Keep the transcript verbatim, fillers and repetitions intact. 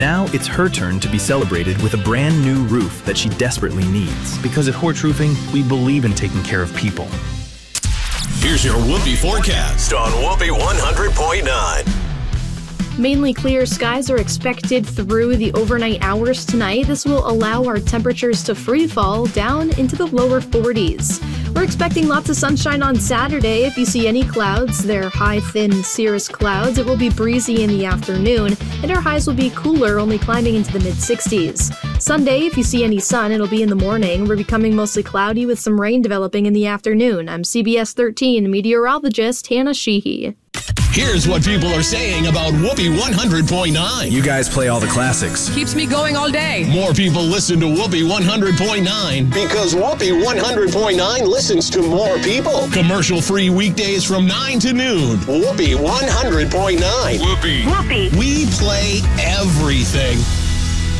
Now it's her turn to be celebrated with a brand new roof that she desperately needs. Because at Horch Roofing, we believe in taking care of people. Here's your Whoopee forecast on Whoopee one hundred point nine. Mainly clear skies are expected through the overnight hours tonight. This will allow our temperatures to free fall down into the lower forties. We're expecting lots of sunshine on Saturday. If you see any clouds, they're high, thin, cirrus clouds. It will be breezy in the afternoon, and our highs will be cooler, only climbing into the mid-sixties. Sunday, if you see any sun, it'll be in the morning. We're becoming mostly cloudy with some rain developing in the afternoon. I'm C B S thirteen meteorologist Hannah Sheehy. Here's what people are saying about Whoopee one hundred point nine. You guys play all the classics. Keeps me going all day. More people listen to Whoopee one hundred point nine because Whoopee one hundred point nine listens to more people. Commercial-free weekdays from nine to noon. Whoopee one hundred point nine. Whoopee. Whoopee. We play everything.